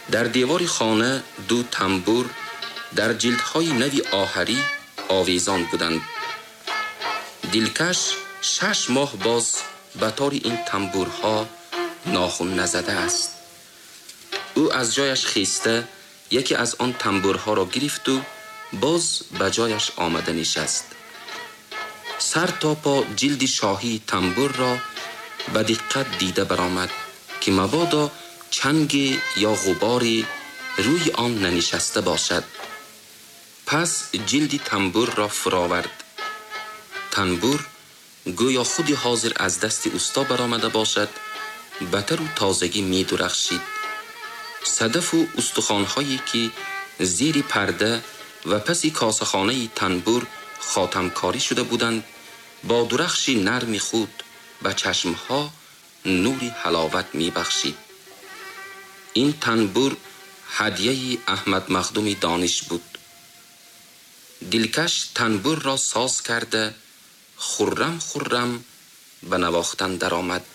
در دیوار خانه دو تنبور در جلدهای نوی آهری آویزان بودند. دلکش 6 ماه باز به طور این تنبورها ناخن نزده است. او از جایش خیسته یکی از آن تنبورها را گرفت و باز به جایش آمده نشست. سر تا پا جلد شاهی تنبور را به دقت دیده برآمد که مبادا چنگ یا غباری روی آن ننشسته باشد. پس جلد تنبور را فراورد. تنبور گویا خود حاضر از دست استا برآمده باشد بتر و تازگی می درخشید. صدف و استخوان‌هایی که زیر پرده و پس کاسه‌خانه تنبور خاتمکاری شده بودند با درخش نرم خود به چشمها نوری حلاوت می بخشید. این تنبور هدیه احمد مخدوم دانش بود. دلکش تنبور را ساز کرده خرم خرم به نواختن درآمد.